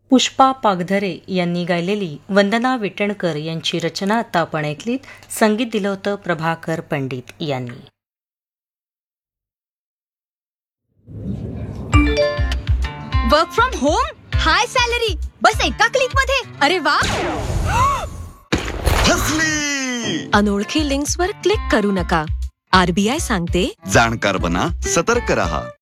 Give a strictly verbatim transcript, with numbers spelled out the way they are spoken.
पुष्पा पागधरे यांनी गायलेली वंदना विटणकर यांची रचना आता आपण ऐकलीत. संगीत दिलं होतं प्रभाकर पंडित यांनी. Work from home, high salary, बस एका क्लिक मध्ये. अरे वा, अनोळखी लिंक्सवर क्लिक करू नका. आरबीआय सांगते, जाणकार बना, सतर्क रहा.